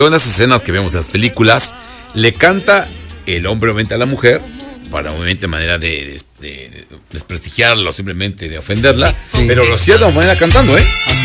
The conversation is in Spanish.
En las escenas que vemos de las películas, le canta el hombre obviamente a la mujer, para obviamente manera de desprestigiarla o simplemente de ofenderla, pero lo hacía de una manera cantando,